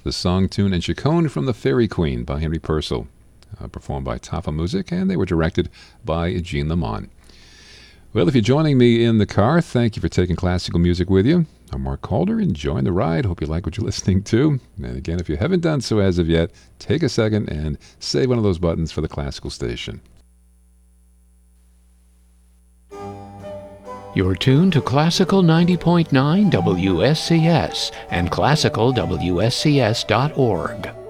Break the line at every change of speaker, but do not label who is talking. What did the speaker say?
the song, tune, and Chaconne from the Fairy Queen by Henry Purcell, performed by Tafa Music, and they were directed by Jean Lamont. Well, if you're joining me in the car, thank you for taking classical music with you. I'm Mark Calder, enjoying the ride. Hope you like what you're listening to. And again, if you haven't done so as of yet, take a second and save one of those buttons for the classical station.
You're tuned to Classical 90.9 WSCS and classicalwscs.org.